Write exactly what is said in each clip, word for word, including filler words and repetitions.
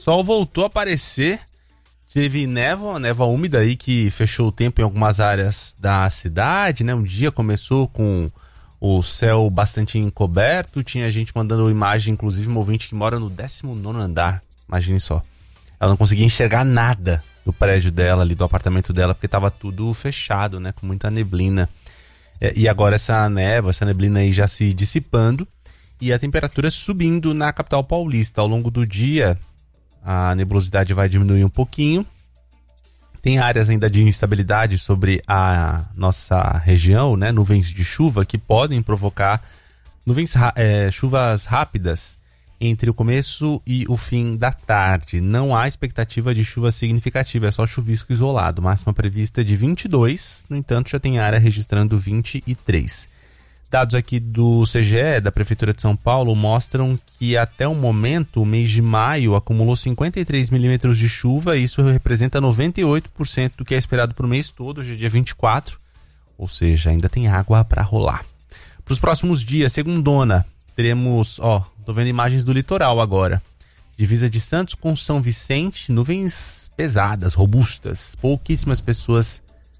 Sol voltou a aparecer. Teve névoa, névoa úmida aí que fechou o tempo em algumas áreas da cidade, né? Um dia começou com o céu bastante encoberto, tinha gente mandando imagem, inclusive um ouvinte que mora no décimo nono andar, imagine só. Ela não conseguia enxergar nada do prédio dela, ali do apartamento dela, porque estava tudo fechado, né? Com muita neblina. É, e agora essa névoa, essa neblina aí já se dissipando e a temperatura subindo na capital paulista. Ao longo do dia, a nebulosidade vai diminuir um pouquinho. Tem áreas ainda de instabilidade sobre a nossa região, né? Nuvens de chuva que podem provocar nuvens, é, chuvas rápidas entre o começo e o fim da tarde. Não há expectativa de chuva significativa, é só chuvisco isolado. Máxima prevista de vinte e dois, no entanto já tem área registrando vinte e três. Dados aqui do C G E, da Prefeitura de São Paulo, mostram que até o momento, o mês de maio acumulou cinquenta e três milímetros de chuva, e isso representa noventa e oito por cento do que é esperado para o mês todo, hoje é dia vinte e quatro, ou seja, ainda tem água para rolar. Para os próximos dias, segundona, teremos, ó, tô vendo imagens do litoral agora, divisa de Santos com São Vicente, nuvens pesadas, robustas, pouquíssimas pessoas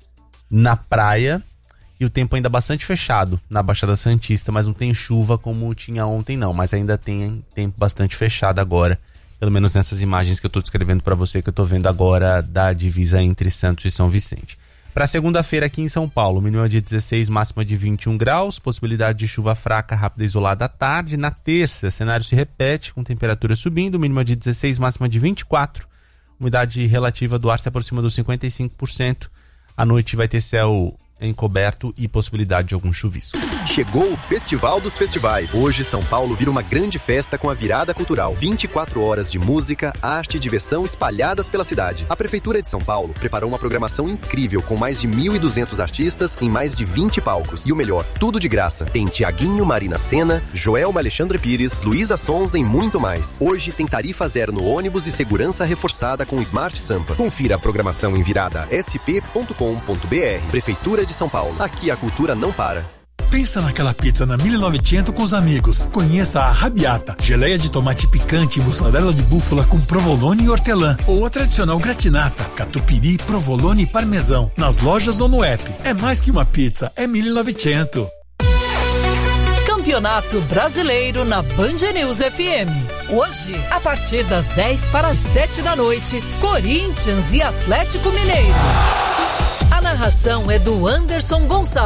na praia, e o tempo ainda bastante fechado na Baixada Santista, mas não tem chuva como tinha ontem não, mas ainda tem tempo bastante fechado agora, pelo menos nessas imagens que eu estou descrevendo para você, que eu estou vendo agora da divisa entre Santos e São Vicente. Para segunda-feira aqui em São Paulo, mínima de dezesseis, máxima de vinte e um graus, possibilidade de chuva fraca, rápida e isolada à tarde. Na terça, cenário se repete, com temperatura subindo, mínima de dezesseis, máxima de vinte e quatro, umidade relativa do ar se aproxima dos cinquenta e cinco por cento, à noite vai ter céu encoberto e possibilidade de algum chuvisco. Chegou o Festival dos Festivais. Hoje São Paulo vira uma grande festa com a virada cultural. vinte e quatro horas de música, arte e diversão espalhadas pela cidade. A Prefeitura de São Paulo preparou uma programação incrível com mais de mil e duzentos artistas em mais de vinte palcos. E o melhor, tudo de graça. Tem Tiaguinho, Marina Sena, Joelma Alexandre Pires, Luísa Sonza e muito mais. Hoje tem tarifa zero no ônibus e segurança reforçada com Smart Sampa. Confira a programação em virada s p ponto com ponto b r. Prefeitura de São Paulo. Aqui a cultura não para. Pensa naquela pizza na mil e novecentos com os amigos. Conheça a Arrabbiata, geleia de tomate picante e mussarela de búfala com provolone e hortelã. Ou a tradicional gratinata, catupiry, provolone e parmesão. Nas lojas ou no app. É mais que uma pizza, é mil e novecentos. Campeonato Brasileiro na Band News F M. Hoje, a partir das dez para as sete da noite, Corinthians e Atlético Mineiro. A narração é do Anderson Gonçalves.